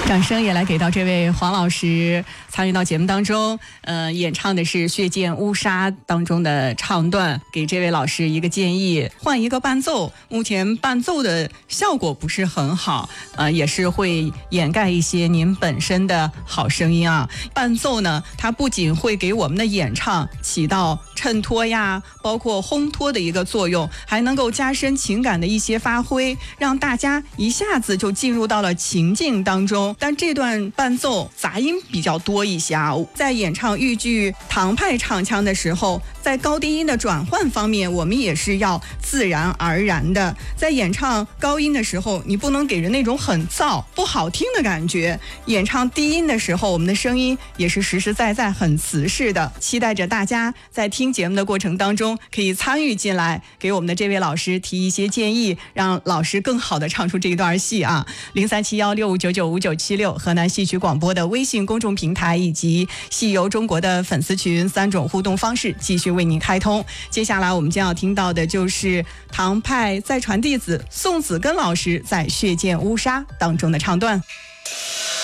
掌声也来给到这位黄老师，参与到节目当中，演唱的是《血溅乌纱》当中的唱段，给这位老师一个建议，换一个伴奏。目前伴奏的效果不是很好，也是会掩盖一些您本身的好声音啊。伴奏呢，它不仅会给我们的演唱起到衬托呀，包括烘托的一个作用，还能够加深情感的一些发挥，让大家一下子就进入到了情境当中。但这段伴奏杂音比较多一些啊，在演唱豫剧唐派唱腔的时候，在高低音的转换方面，我们也是要自然而然的。在演唱高音的时候，你不能给人那种很燥不好听的感觉，演唱低音的时候，我们的声音也是实实在在很瓷实的。期待着大家在听节目的过程当中可以参与进来，给我们的这位老师提一些建议，让老师更好的唱出这一段戏啊。037165995976河南戏曲广播的微信公众平台以及戏游中国的粉丝群3种互动方式继续为您开通。接下来我们将要听到的就是唐派再传弟子宋子根老师在《血溅乌纱》当中的唱段。